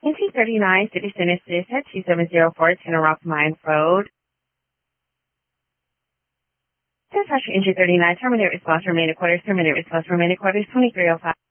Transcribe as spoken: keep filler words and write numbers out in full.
N T thirty-nine, Citizen Assist at two seven zero four, Rock Mines Road. Dispatch N G thirty-nine, terminate response, remaining quarters, terminate response, remaining quarters, twenty-three oh five.